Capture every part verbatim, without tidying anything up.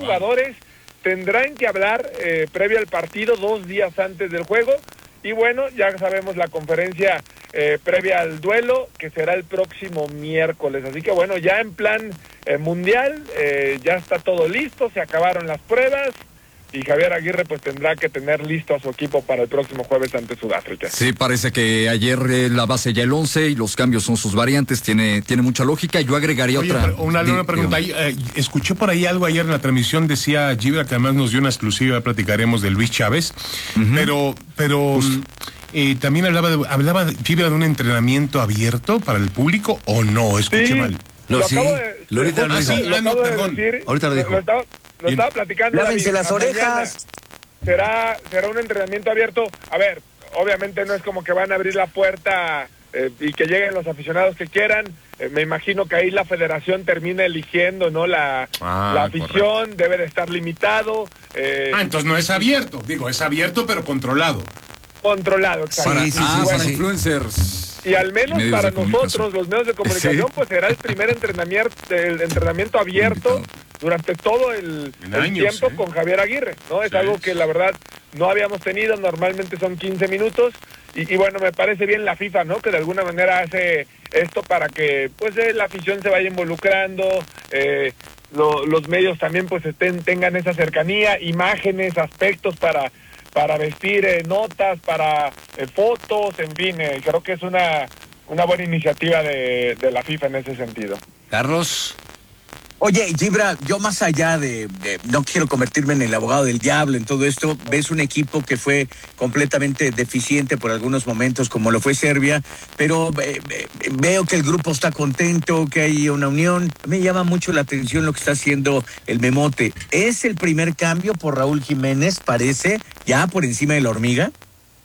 jugadores tendrán que hablar eh, previo al partido, dos días antes del juego. Y bueno, ya sabemos la conferencia eh, previa al duelo, que será el próximo miércoles. Así que bueno, ya en plan eh, mundial, eh, ya está todo listo, se acabaron las pruebas. Y Javier Aguirre pues tendrá que tener listo a su equipo para el próximo jueves ante Sudáfrica. Sí, parece que ayer eh, la base ya el once y los cambios son sus variantes, tiene tiene mucha lógica. Yo agregaría Oye, otra. Una, una pregunta, ahí, eh, escuché por ahí algo ayer en la transmisión, decía Gibra, que además nos dio una exclusiva, platicaremos de Luis Chávez, uh-huh. pero pero pues, eh, también hablaba de, hablaba Gibra de un entrenamiento abierto para el público, ¿o no? Escuché sí, mal. No, lo sí, acabo de, lo ahorita lo, lo dijo. lo, lo Ah, no, acabo de perdón. decir, Ahorita lo dijo. Lo, lo estaba, lo estaba platicando. Lávense las orejas. Será, será un entrenamiento abierto. A ver, obviamente no es como que van a abrir la puerta eh, y que lleguen los aficionados que quieran. Eh, me imagino que ahí la federación termina eligiendo, ¿no? La, ah, la afición correcto. Debe de estar limitado. Eh, ah, entonces no es abierto. Digo, es abierto pero controlado. Controlado, exacto. Sí, sí, ah, sí, bueno, para influencers. Y al menos y para nosotros, los medios de comunicación, sí. pues será el primer entrenamiento, el entrenamiento abierto durante todo el, el años, tiempo ¿eh? con Javier Aguirre, ¿no? Es sí. algo que la verdad no habíamos tenido, normalmente son quince minutos, y, y bueno, me parece bien la FIFA, ¿no? Que de alguna manera hace esto para que pues eh, la afición se vaya involucrando, eh, lo, los medios también pues estén, tengan esa cercanía, imágenes, aspectos para... para vestir eh, notas, para eh, fotos, en fin, eh, creo que es una, una buena iniciativa de, de la FIFA en ese sentido. Carlos. Oye, Gibra, yo más allá de, de, no quiero convertirme en el abogado del diablo en todo esto, ves un equipo que fue completamente deficiente por algunos momentos, como lo fue Serbia, pero eh, eh, veo que el grupo está contento, que hay una unión. Me llama mucho la atención lo que está haciendo el Memote. ¿Es el primer cambio por Raúl Jiménez, parece, ya por encima de la hormiga?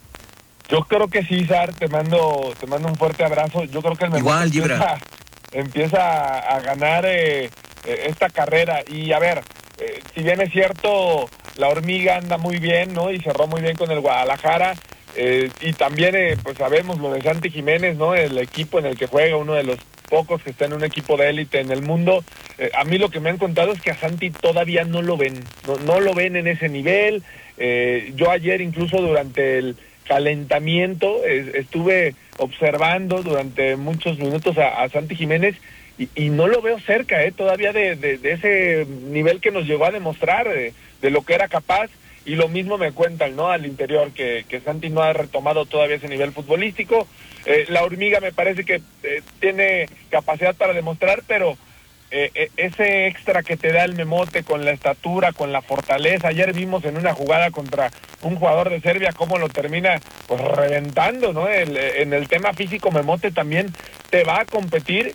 Yo creo que sí, Sar, te mando, te mando un fuerte abrazo. Yo creo que el Memote Igual, empieza, Gibra. empieza a, a ganar... Eh, esta carrera, y a ver, eh, si bien es cierto, la hormiga anda muy bien, ¿no? Y cerró muy bien con el Guadalajara, eh, y también, eh, pues sabemos lo de Santi Jiménez, ¿no? El equipo en el que juega, uno de los pocos que está en un equipo de élite en el mundo. Eh, a mí lo que me han contado es que a Santi todavía no lo ven, no, no lo ven en ese nivel. Eh, yo ayer incluso durante el calentamiento eh, estuve observando durante muchos minutos a, a Santi Jiménez, Y, y no lo veo cerca, eh, todavía de, de, de ese nivel que nos llegó a demostrar, de, de lo que era capaz, y lo mismo me cuentan, ¿no? Al interior, que, que Santi no ha retomado todavía ese nivel futbolístico. Eh, la hormiga me parece que eh, tiene capacidad para demostrar, pero eh, eh, ese extra que te da el Memote con la estatura, con la fortaleza. Ayer vimos en una jugada contra un jugador de Serbia cómo lo termina pues reventando, ¿no? El, en el tema físico, Memote también te va a competir.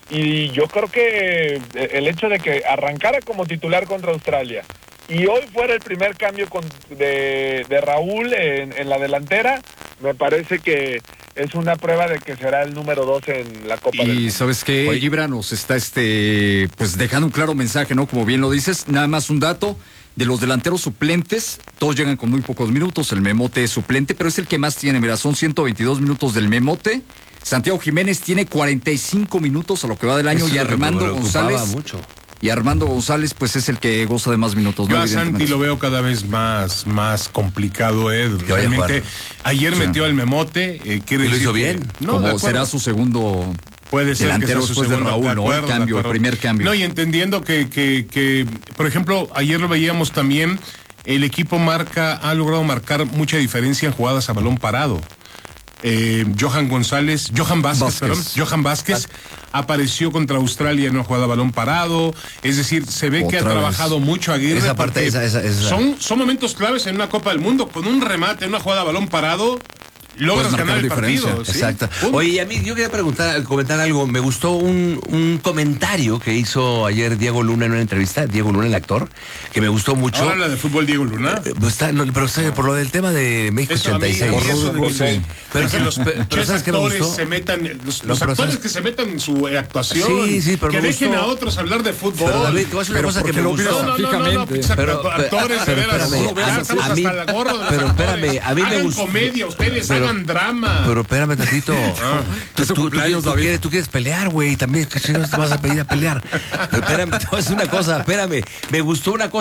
Y yo creo que el hecho de que arrancara como titular contra Australia y hoy fuera el primer cambio con, de, de Raúl en, en la delantera, me parece que es una prueba de que será el número dos en la Copa y del Mundo. Y sabes que Gibra nos está este pues dejando un claro mensaje, ¿no? Como bien lo dices, nada más un dato. De los delanteros suplentes, todos llegan con muy pocos minutos. El Memote es suplente, pero es el que más tiene. Mira, son ciento veintidós minutos del Memote. Santiago Jiménez tiene cuarenta y cinco minutos a lo que va del año. Eso y Armando González. Mucho. Y Armando González, pues es el que goza de más minutos. Yo ¿no? a Santi lo veo cada vez más, más complicado, Ed. Realmente, ayer sí. metió el Memote. Eh, quiere ¿Y lo decir hizo bien? Que, no, como será su segundo. Puede ser delantero que sea su después de Raúl, de acuerdo, ¿no? El cambio, el primer cambio. No, y entendiendo que, que, que, por ejemplo, ayer lo veíamos también, el equipo marca, ha logrado marcar mucha diferencia en jugadas a balón parado. Eh, Johan González, Johan Vázquez, Vázquez. perdón, Johan Vázquez apareció contra Australia en una jugada a balón parado, es decir, se ve Otra que ha vez. trabajado mucho Aguirre. Esa parte, esa, esa, esa. Son, son momentos claves en una Copa del Mundo, con un remate en una jugada a balón parado, logras ganar el partido. ¿Sí? Exacto. Oye, a mí yo quería preguntar, comentar algo. Me gustó un, un comentario que hizo ayer Diego Luna en una entrevista, Diego Luna, el actor, que me gustó mucho. ¿Habla de fútbol Diego Luna? Eh, pues está, no, pero está por lo del tema de México eso ochenta y seis. A mí, a mí eso de que, sí. Pero que los, pero ¿sabes qué me gustó? Se metan, los, no, los actores ¿sabes? que se metan en su actuación. Sí, sí, pero que me dejen gustó. a otros hablar de fútbol. Pero David, te voy a decir una cosa que me gustó. No, no, no, no, pero, actores, de veras. A mí, pero espérame, a mí me gustó. Hagan comedia, ustedes hagan drama. Pero espérame tantito. Ah, tú, tú, tú, quieres, tú, quieres, tú quieres pelear, güey. También, ¿qué no te vas a pedir a pelear? Pero espérame, te voy a decir una cosa, espérame. Me gustó una cosa.